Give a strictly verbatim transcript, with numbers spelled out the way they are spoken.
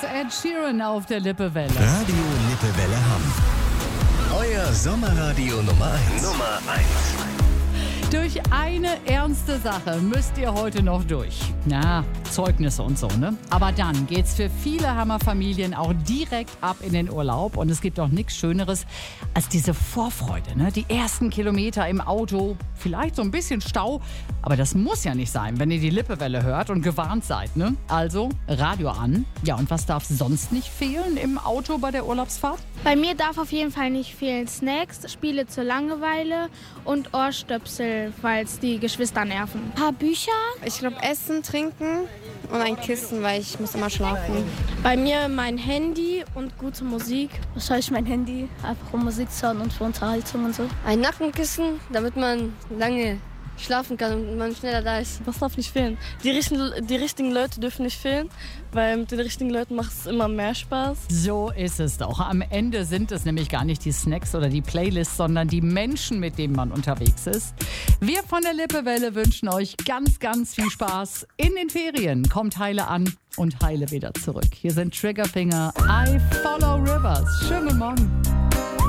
ist Ed Sheeran auf der Lippewelle. Radio Lippewelle Hamm. Euer Sommerradio Nummer eins. Nummer eins. Durch eine ernste Sache müsst ihr heute noch durch. Na, Zeugnisse und so, ne? Aber dann geht's für viele Hammerfamilien auch direkt ab in den Urlaub. Und es gibt auch nichts Schöneres als diese Vorfreude, ne? Die ersten Kilometer im Auto, vielleicht so ein bisschen Stau. Aber das muss ja nicht sein, wenn ihr die Lippewelle hört und gewarnt seid, ne? Also, Radio an. Ja, und was darf sonst nicht fehlen im Auto bei der Urlaubsfahrt? Bei mir darf auf jeden Fall nicht fehlen Snacks, Spiele zur Langeweile und Ohrstöpsel, falls die Geschwister nerven. Ein paar Bücher. Ich glaube Essen, Trinken und ein Kissen, weil ich muss immer schlafen. Bei mir mein Handy und gute Musik. Wahrscheinlich mein Handy, einfach um Musik zu hören und für Unterhaltung und so. Ein Nackenkissen, damit man lange schlafen kann und man schneller da ist. Das darf nicht fehlen. Die richtigen, die richtigen Leute dürfen nicht fehlen, weil mit den richtigen Leuten macht es immer mehr Spaß. So ist es doch. Am Ende sind es nämlich gar nicht die Snacks oder die Playlists, sondern die Menschen, mit denen man unterwegs ist. Wir von der Lippewelle wünschen euch ganz, ganz viel Spaß in den Ferien. Kommt heile an und heile wieder zurück. Hier sind Triggerfinger, I Follow Rivers. Schönen guten Morgen.